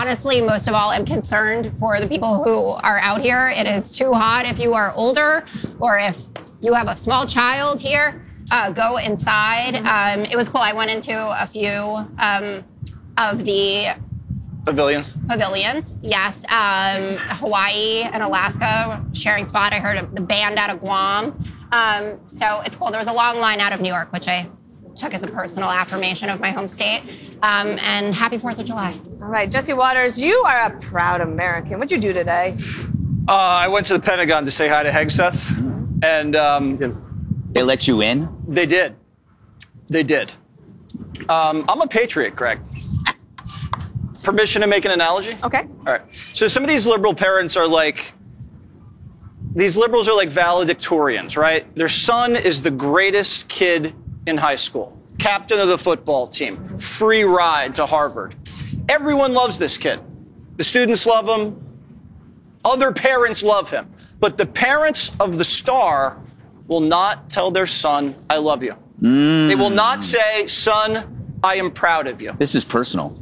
honestly, most of all, am concerned for the people who are out here. It is too hot. If you are older or if you have a small child here, go inside. It was cool. I went into a few of the Pavilions? Pavilions, yes. Hawaii and Alaska sharing spot. I heard the band out of Guam. So it's cool. There was a long line out of New York, which I took as a personal affirmation of my home state. And happy 4th of July. All right, Jesse Waters, you are a proud American. What'd you do today? I went to the Pentagon to say hi to Hegseth. And they let you in? They did. They did. I'm a patriot, Greg. Permission to make an analogy? Okay. All right. So some of these liberal parents are like, these liberals are like valedictorians, right? Their son is the greatest kid in high school, captain of the football team, free ride to Harvard. Everyone loves this kid. The students love him. Other parents love him. But the parents of the star will not tell their son, I love you. They will not say, son, I am proud of you. This is personal.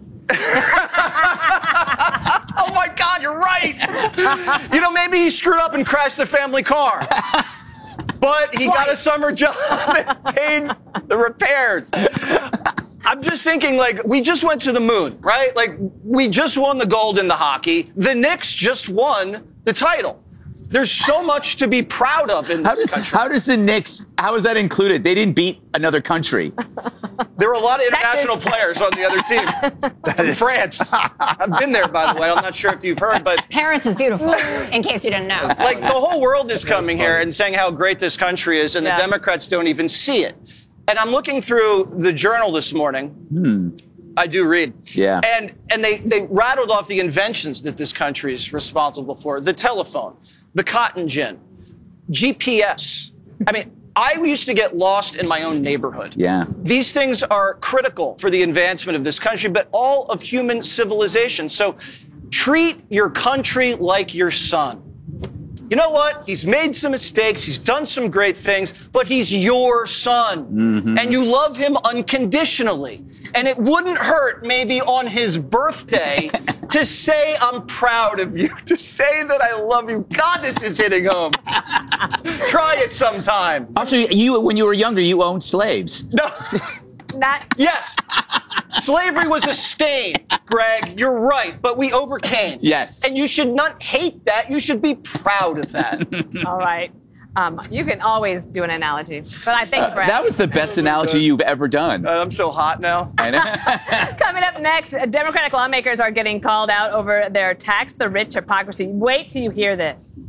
Oh my God, you're right. You know, maybe he screwed up and crashed the family car. But he got a summer job and paid the repairs. I'm just thinking, like, we just went to the moon, right? Like, we just won the gold in the hockey. The Knicks just won the title. There's so much to be proud of in this country. How does the Knicks, how is that included? They didn't beat another country. There were a lot of international players on the other team from France. I've been there, by the way. I'm not sure if you've heard, but Paris is beautiful, in case you didn't know. like the whole world is coming here and saying how great this country is, and the Democrats don't even see it. And I'm looking through the Journal this morning. I do read. Yeah. And they rattled off the inventions that this country is responsible for. The telephone, the cotton gin, GPS. I mean, I used to get lost in my own neighborhood. Yeah. These things are critical for the advancement of this country, but all of human civilization. So treat your country like your son. You know what? He's made some mistakes. He's done some great things, but he's your son. And you love him unconditionally. And it wouldn't hurt maybe on his birthday to say, I'm proud of you, to say that I love you. God, this is hitting home. Try it sometime. Also, when you were younger, you owned slaves. No. Yes. Slavery was a stain, Greg. You're right, but we overcame. Yes. And you should not hate that. You should be proud of that. All right. You can always do an analogy, but I think, Brad. That was the best analogy you've ever done. I'm so hot now. I know. Coming up next, Democratic lawmakers are getting called out over their tax the rich hypocrisy. Wait till you hear this.